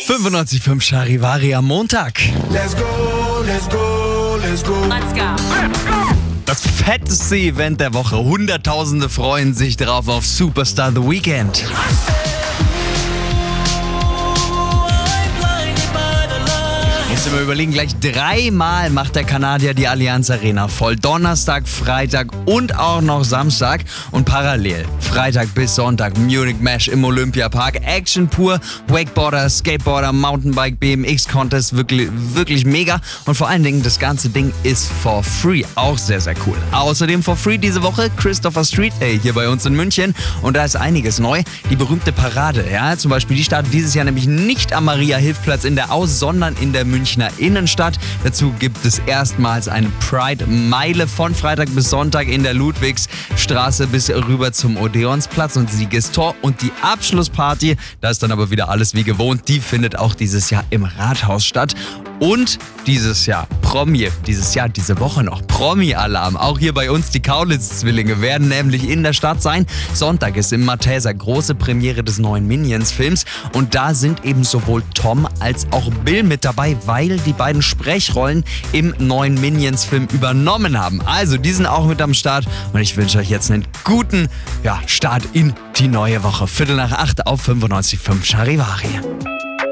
95.5 Charivari am Montag. Let's go, let's go, let's go. Let's go. Das fetteste Event der Woche. Hunderttausende freuen sich drauf auf Superstar The Weeknd. Jetzt müssen wir überlegen, gleich 3-mal macht der Kanadier die Allianz Arena voll. Donnerstag, Freitag und auch noch Samstag. Und parallel, Freitag bis Sonntag, Munich Mesh im Olympiapark. Action pur, Wakeboarder, Skateboarder, Mountainbike, BMX Contest, wirklich mega. Und vor allen Dingen, das ganze Ding ist for free. Auch sehr, sehr cool. Außerdem for free diese Woche Christopher Street Day hier bei uns in München. Und da ist einiges neu. Die berühmte Parade, ja, zum Beispiel, die startet dieses Jahr nämlich nicht am Maria-Hilf-Platz in der Aus, sondern in der Münchner Innenstadt. Dazu gibt es erstmals eine Pride-Meile von Freitag bis Sonntag in der Ludwigsstraße bis rüber zum Odeonsplatz und Siegestor. Und die Abschlussparty, da ist dann aber wieder alles wie gewohnt, die findet auch dieses Jahr im Rathaus statt. Und dieses Jahr diese Woche noch Promi-Alarm. Auch hier bei uns die Kaulitz-Zwillinge werden nämlich in der Stadt sein. Sonntag ist im Malteser große Premiere des neuen Minions-Films. Und da sind eben sowohl Tom als auch Bill mit dabei, weil die beiden Sprechrollen im neuen Minions-Film übernommen haben. Also, die sind auch mit am Start. Und ich wünsche euch jetzt einen guten Start in die neue Woche. 7:45 auf 95.5 Charivari.